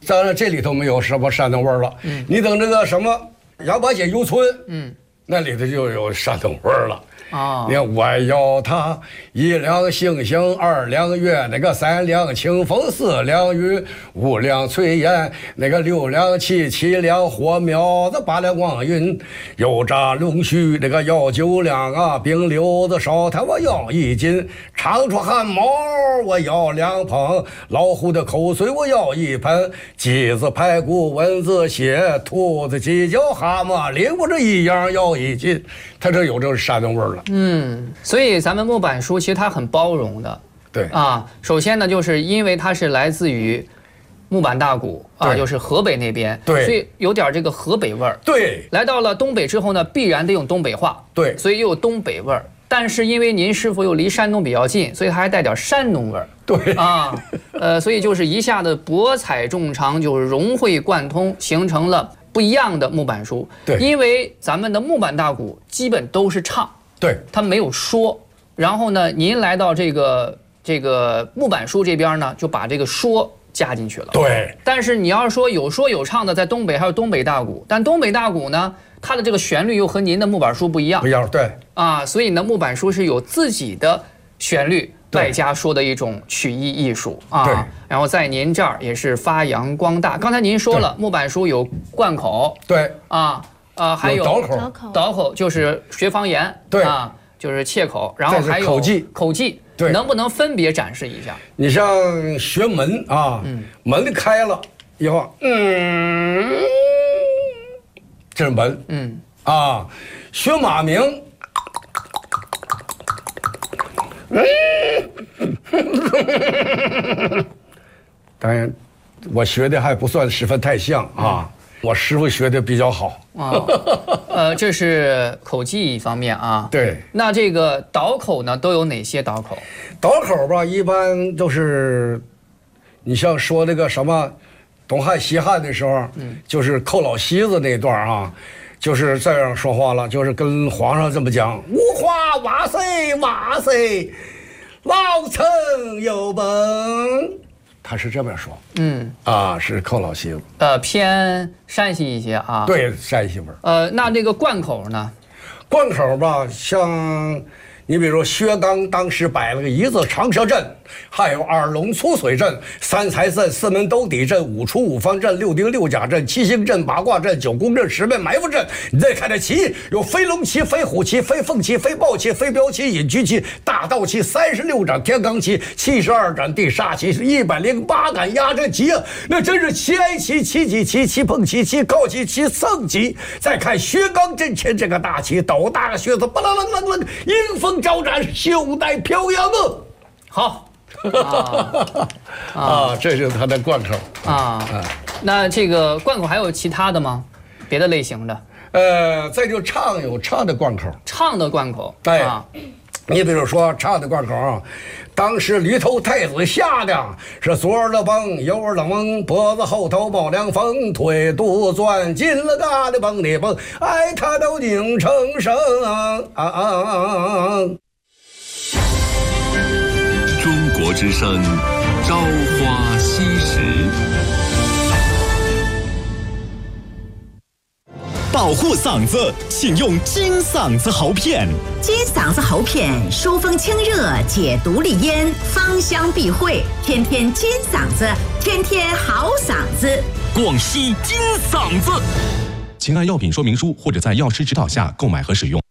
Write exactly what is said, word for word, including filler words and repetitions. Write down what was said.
当然这里头没有什么山东味儿了。嗯，你等这个什么杨八街游村，嗯，那里头就有山东味儿了。啊，你看我要它一两星星，二两月，那个三两清风，四两雨，五两炊烟，那个六两气，七两火苗子，八两望云，油炸龙须，那个要九两啊，冰溜子烧炭我要一斤，长出汗毛我要两捧，老虎的口水我要一盆，鸡子排骨蚊子血，兔子鸡脚蛤蟆灵，我这一样要一斤。它这有这个山东味儿了。 嗯，所以咱们木板书其实它很包容的。 对啊，首先呢，就是因为它是来自于木板大鼓啊，就是河北那边， 对， 所以有点这个河北味儿。 对， 来到了东北之后呢，必然得用东北话。 对， 所以又有东北味儿。但是因为您师傅又离山东比较近，所以它还带点山东味儿。 对啊，呃，所以就是一下子博采众长，就是融会贯通，形成了不一样的木板书。 对， 因为咱们的木板大鼓基本都是唱， 对， 它没有说。然后呢，您来到这个这个木板书这边呢，就把这个说加进去了。 对， 但是你要是说有说有唱的，在东北还有东北大鼓，但东北大鼓呢，它的这个旋律又和您的木板书不一样。 不一样，对啊，所以呢，木板书是有自己的旋律。外加说的一种曲艺艺术啊，然后在您这儿也是发扬光大。刚才您说了，木板书有贯口， 对啊，呃，还有倒口， 倒口就是学方言， 对啊，就是切口，然后还有口技， 口技， 对， 能不能分别展示一下？ 你像学门啊，嗯、门开了以后，嗯，这是门，嗯啊，学马鸣。嗯，当然，我学的还不算十分太像啊，我师傅学的比较好啊。 呃，这是口技一方面啊。 对。 那这个倒口呢，都有哪些倒口？ 倒口吧，一般都是，你像说那个什么，东汉西汉的时候，嗯，就是寇老西子那段啊。就是这样说话了，就是跟皇上这么讲：无花哇塞哇塞，老臣有本。他是这么说，嗯啊，是寇老西子， 呃，偏山西一些啊。 对，山西味儿。 呃，那这个贯口呢？ 贯口吧，像。你比如说，薛刚当时摆了个一字长蛇阵，还有二龙出水阵、三才阵、四门兜底阵、五出五方阵、六丁六甲阵、七星阵、八卦阵、九宫阵、十面埋伏阵。你再看这旗，有飞龙旗、飞虎旗、飞凤旗、飞豹旗、飞镖旗、隐居旗、大道旗、三十六掌天罡旗、七十二杆地煞旗、一百零八杆压阵旗啊！那真是七哀旗、七戟旗、七碰旗、七靠旗、七圣旗。再看薛刚阵前这个大旗，斗大个靴子，巴拉楞楞楞，迎风招展，袖带飘扬啊！ 好啊啊，这就是他的贯口啊。那这个贯口还有其他的吗？别的类型的？ 呃，再就唱有唱的贯口， 唱的贯口。 对啊，你比如说唱的贯口啊，当时驴头太子下的是左耳的蹦，右耳的蒙，脖子后头冒凉风，腿肚钻进了嘎的蹦里蹦，哎，他都拧成声啊啊啊！ 中国之声，朝花夕拾。 保护嗓子，请用金嗓子喉片。 金嗓子喉片疏风清热，解毒利咽，芳香避秽，天天金嗓子，天天好嗓子。 广西金嗓子，请按药品说明书或者在药师指导下购买和使用。